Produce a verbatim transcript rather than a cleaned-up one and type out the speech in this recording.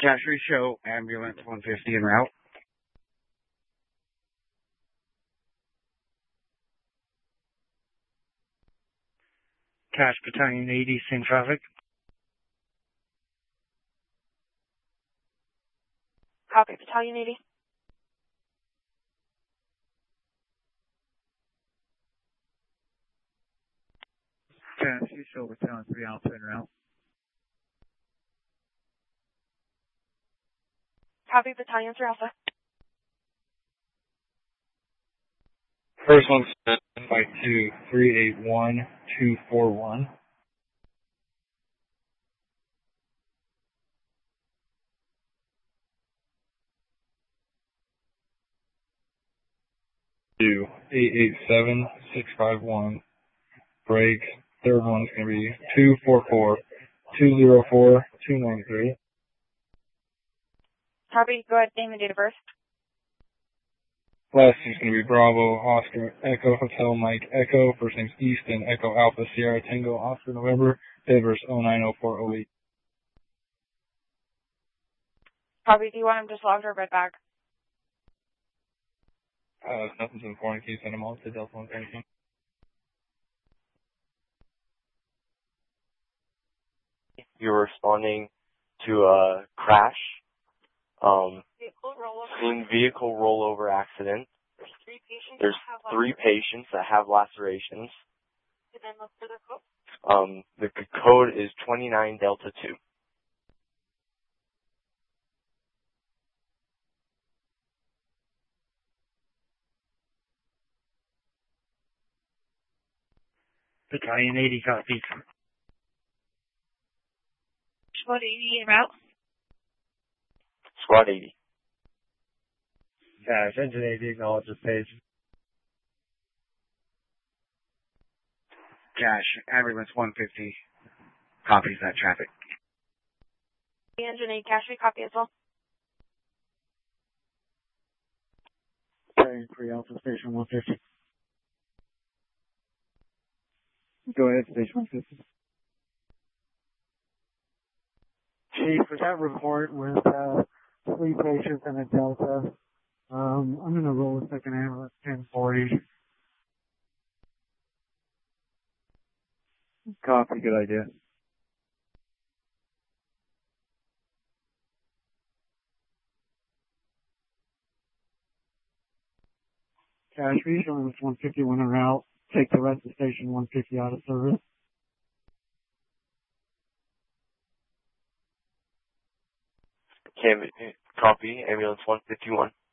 Cachery show ambulance one fifty en route. Cache Battalion eighty, same traffic. Copy, Battalion eighty. Cachery show Battalion three Alpha en route. Copy, Battalion three Alpha. First one set by two, three eight one, two four one. Two, eight eight seven, six five one. Break. Third one's going to be two four four, two zero four, two nine three. Copy, go ahead, name and date of birth. Last is going to be Bravo, Oscar, Echo, Hotel, Mike, Echo. First name's Easton, Echo, Alpha, Sierra, Tango, Oscar, November. Date of birth oh nine oh four oh eight. Copy, do you want him just logged or read back? Uh, if nothing's important, can you send them all to Delta one thirty-two? You're responding to a crash, um, seen vehicle rollover accident. There's three patients that have lacerations. Um, the c- code is twenty-nine Delta two. Battalion eighty, copy. Squad eighty en route. Squad eighty. Cache, engine eighty, acknowledge this page. Cache, ambulance one fifty, copies that traffic. Engine eight, Cachery, copy as well. Okay, three Alpha, station one fifty. Go ahead, station one fifty. Chief, we got a report with uh, three patients and a Delta. Um, I'm going to roll a second ambulance, ten forty. Copy, good idea. Cache, ambulance one fifty-one en route. Take the rest of station one fifty out of service. Cam- copy, ambulance one fifty-one.